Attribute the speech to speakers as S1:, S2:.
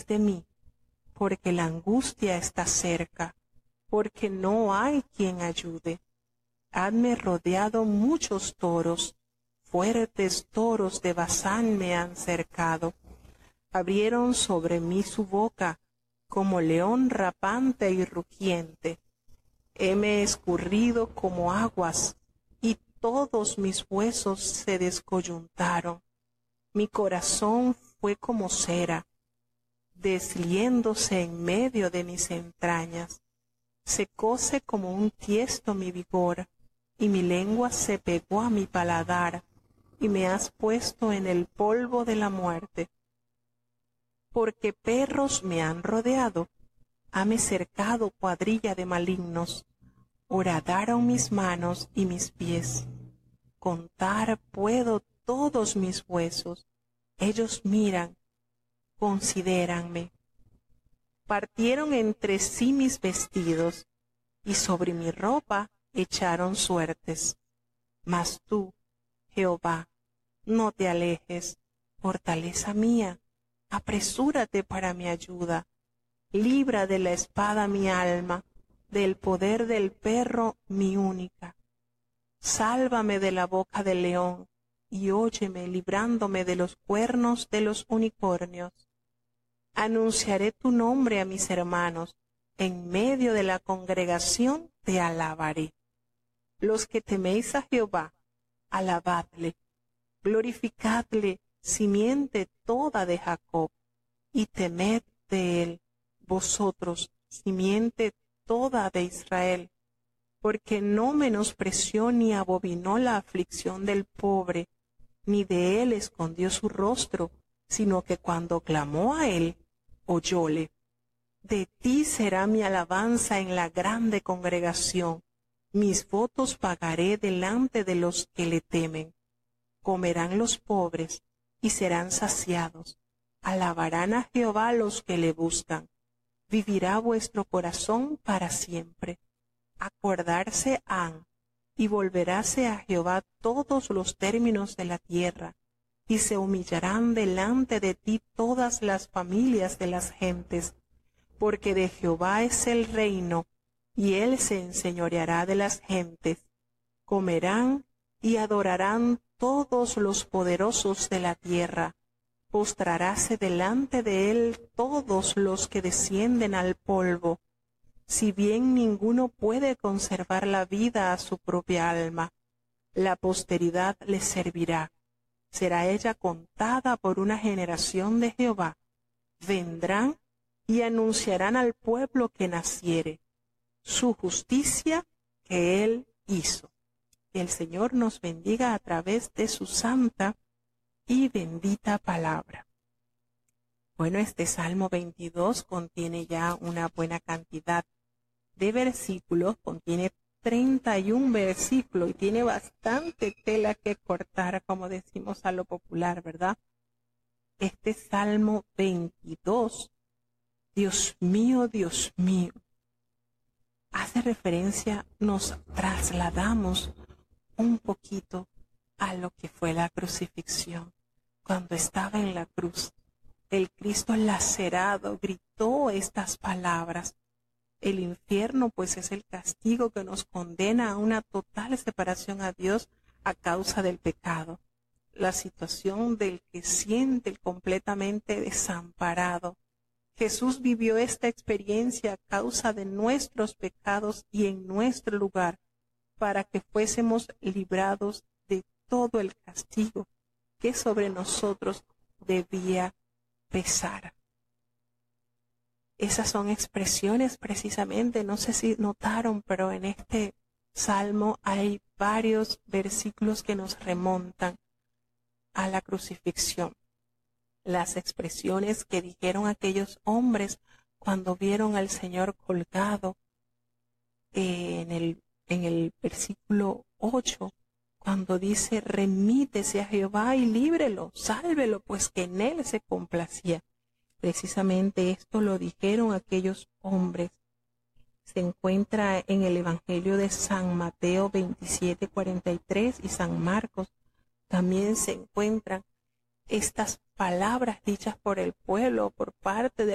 S1: ocupéis de mí, porque la angustia está cerca, porque no hay quien ayude. Hanme rodeado muchos toros, fuertes toros de Basán me han cercado. Abrieron sobre mí su boca, como león rapante y rugiente. Heme escurrido como aguas, y todos mis huesos se descoyuntaron. Mi corazón fue como cera, desliéndose en medio de mis entrañas. Secóse como un tiesto mi vigor, y mi lengua se pegó a mi paladar, y me has puesto en el polvo de la muerte. Porque perros me han rodeado, hame cercado cuadrilla de malignos, horadaron mis manos y mis pies. Contar puedo todos mis huesos, ellos miran, considéranme. Partieron entre sí mis vestidos, y sobre mi ropa echaron suertes. Mas tú, Jehová, no te alejes, fortaleza mía, apresúrate para mi ayuda. Libra de la espada mi alma, del poder del perro mi única. Sálvame de la boca del león, y óyeme librándome de los cuernos de los unicornios. Anunciaré tu nombre a mis hermanos, en medio de la congregación te alabaré. Los que teméis a Jehová, alabadle, glorificadle, simiente toda de Jacob, y temed de él, vosotros, simiente toda de Israel, porque no menospreció ni abominó la aflicción del pobre, ni de él escondió su rostro, sino que cuando clamó a él, oyóle. De ti será mi alabanza en la grande congregación, mis votos pagaré delante de los que le temen. Comerán los pobres y serán saciados, alabarán a Jehová los que le buscan. Vivirá vuestro corazón para siempre. Acordarse han, y volveráse a Jehová todos los términos de la tierra, y se humillarán delante de ti todas las familias de las gentes, porque de Jehová es el reino, y él se enseñoreará de las gentes. Comerán y adorarán todos los poderosos de la tierra. Postraráse delante de él todos los que descienden al polvo. Si bien ninguno puede conservar la vida a su propia alma, la posteridad le servirá. Será ella contada por una generación de Jehová. Vendrán y anunciarán al pueblo que naciere su justicia que él hizo. Que el Señor nos bendiga a través de su santa y bendita palabra. Bueno, este Salmo 22 contiene ya una buena cantidad de versículos, contiene 31 versículos y tiene bastante tela que cortar, como decimos a lo popular, ¿verdad? Este Salmo 22, Dios mío, hace referencia, nos trasladamos un poquito a lo que fue la crucifixión. Cuando estaba en la cruz, el Cristo lacerado gritó estas palabras. El infierno, pues, es el castigo que nos condena a una total separación a Dios a causa del pecado. La situación del que siente completamente desamparado. Jesús vivió esta experiencia a causa de nuestros pecados y en nuestro lugar, para que fuésemos librados de todo el castigo que sobre nosotros debía pesar. Esas son expresiones precisamente, no sé si notaron, pero en este salmo hay varios versículos que nos remontan a la crucifixión. Las expresiones que dijeron aquellos hombres cuando vieron al Señor colgado en el versículo 8, cuando dice, remítese a Jehová y líbrelo, sálvelo, pues que en él se complacía. Precisamente esto lo dijeron aquellos hombres. Se encuentra en el Evangelio de San Mateo 27:43 y San Marcos. También se encuentran estas palabras dichas por el pueblo, por parte de